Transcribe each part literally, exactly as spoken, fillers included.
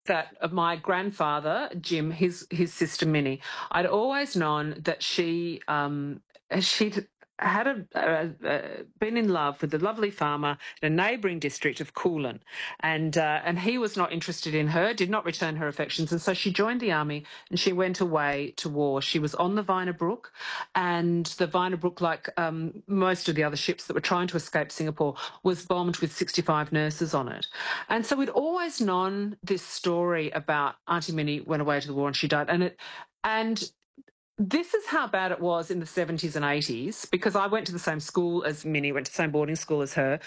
that of my grandfather, Jim, his his sister Minnie. I'd always known that she um, she'd had a, a, a been in love with a lovely farmer in a neighbouring district of Coolin, and uh, and he was not interested in her, did not return her affections, and so she joined the army and she went away to war. She was on the Viner Brook, and the Viner Brook, like um, most of the other ships that were trying to escape Singapore, was bombed with sixty-five nurses on it. And so we'd always known this story about Auntie Minnie went away to the war and she died, and it and this is how bad it was in the seventies and eighties, because I went to the same school as Minnie, went to the same boarding school as her.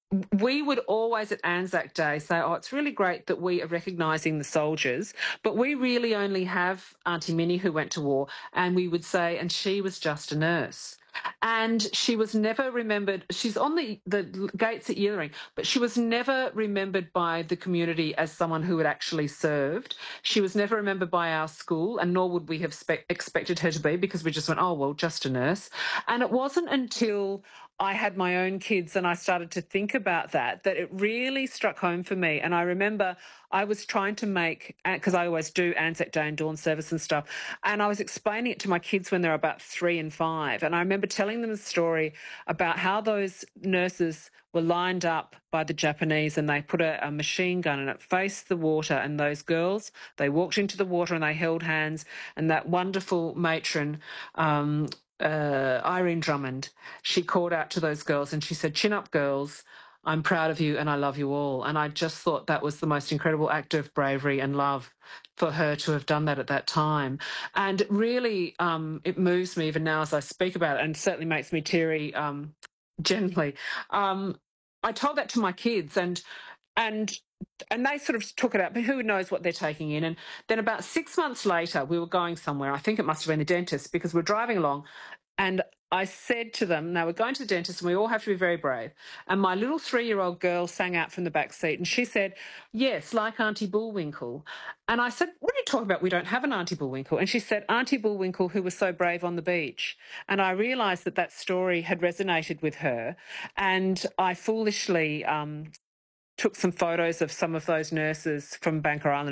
We would always at Anzac Day say, oh, it's really great that we are recognising the soldiers, but we really only have Auntie Minnie who went to war. And we would say, and she was just a nurse. And she was never remembered. She's on the, the gates at Yeathering, but she was never remembered by the community as someone who had actually served. She was never remembered by our school, and nor would we have spe- expected her to be, because we just went, oh, well, just a nurse. And it wasn't until I had my own kids and I started to think about that, that it really struck home for me. And I remember I was trying to make, because I always do Anzac Day and dawn service and stuff, and I was explaining it to my kids when they were about three and five. And I remember telling them a story about how those nurses were lined up by the Japanese, and they put a, a machine gun and it faced the water, and those girls, they walked into the water and they held hands, and that wonderful matron, um, uh, Irene Drummond, she called out to those girls and she said, "Chin up, girls. I'm proud of you and I love you all." And I just thought that was the most incredible act of bravery and love for her to have done that at that time. And really, um, it moves me even now as I speak about it, and certainly makes me teary um, gently. Um, I told that to my kids, and and and they sort of took it up, but who knows what they're taking in. And then about six months later, we were going somewhere. I think it must have been the dentist, because we're driving along, and I said to them, now we're going to the dentist and we all have to be very brave. And my little three-year-old girl sang out from the back seat and she said, yes, like Auntie Bullwinkle. And I said, what are you talking about? We don't have an Auntie Bullwinkle. And she said, Auntie Bullwinkle, who was so brave on the beach. And I realised that that story had resonated with her. And I foolishly um, took some photos of some of those nurses from Banker Island